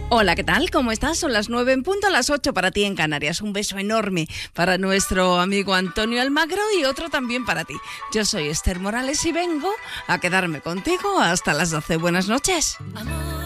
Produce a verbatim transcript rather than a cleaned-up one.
Hola, ¿qué tal? ¿Cómo estás? Son las nueve en punto, las ocho para ti en Canarias. Un beso enorme para nuestro amigo Antonio Almagro y otro también para ti. Yo soy Esther Morales y vengo a quedarme contigo hasta las doce. Buenas noches. Amor.